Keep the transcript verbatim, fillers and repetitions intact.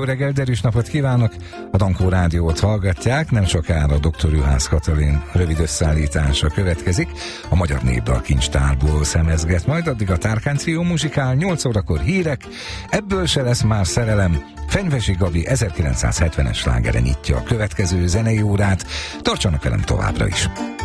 reggel, derűs napot kívánok! A Dankó Rádiót hallgatják, nem sokára doktor Juhász Katalin rövid összeállítása következik. A Magyar Népdal Kincstárból szemezget, majd addig a Tárkán Trió muzsikál, nyolc órakor hírek, ebből se lesz már szerelem. Fenyvesi Gabi ezerkilencszázhetvenes slágere nyitja a következő zenei órát, tartsanak velem továbbra is!